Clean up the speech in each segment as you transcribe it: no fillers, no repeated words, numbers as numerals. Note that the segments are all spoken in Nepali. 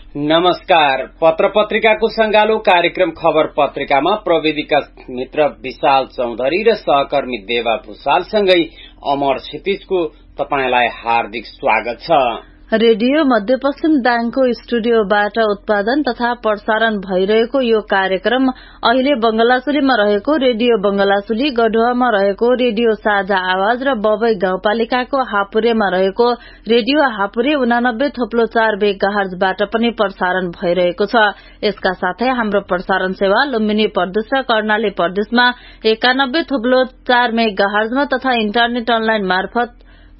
नमस्कार। पत्र पत्रिकाको संगालो कार्यक्रम खबर पत्रिकामा प्रविधिका मित्र विशाल चौधरी र सहकर्मी देवा भूषालसँगै अमर क्षितिजको तपाईलाई हार्दिक स्वागत छ। रेडियो मध्यपश्चिम दाङको स्टुडियोबाट उत्पादन तथा प्रसारण भइरहेको यो कार्यक्रम अहिले बंगलाचुलीमा रहेको रेडियो बंगलाचुली, गढुवामा रहेको रेडियो साझा आवाज र बबई गाउँपालिकाको हापुरेमा रहेको रेडियो हापुरे 89.4 मेगाहर्जबाट पनि प्रसारण भइरहेको छ। यसका साथै हाम्रो प्रसारण सेवा लुम्बिनी प्रदेश र कर्णाली प्रदेशमा 91.4 मेगाहर्जमा तथा इन्टरनेट अनलाइन मार्फत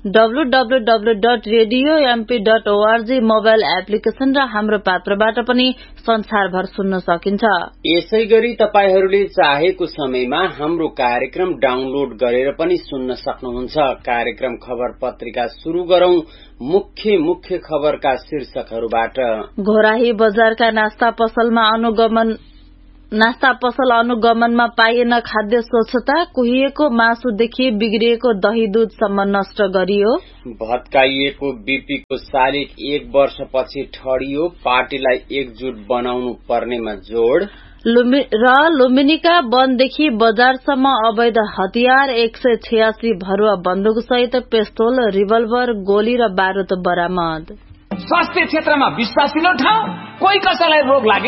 www.radiomp.org मोबाइल एप्लिकेशन र हाम्रो पात्रबाट पनि संसारभर सुन्न सकिन्छ। यसैगरी तपाईहरूले चाहेको समयमा हाम्रो कार्यक्रम डाउनलोड गरेर पनि सुन्न सक्नुहुन्छ। कार्यक्रम खबर पत्रिका शुरू गरौं मुख्य खबरका शीर्षकहरूबाट। घोराही बजारका नास्ता पसल अनुगमनमा पाइएन खाद्य स्वच्छता, कुहिएको मासुदेखि बिग्रिएको दही दूधसम्म नष्ट गरियो। भत्काइएको बीपीको शालिग 1 वर्षपछि ठडियो, पार्टीलाई एकजुट बनाउनु पर्नेमा जोड़। लुम्बिनीका वनदेखि बजारसम्म अवैध हतियार 186 भरुवा बन्दुक सहित पिस्तोल, रिभल्भर, गोली र बारूद बरामद। स्वास्थ्य क्षेत्रमा विश्वासिलो ठाउँ, कोही कसैलाई रोग लागे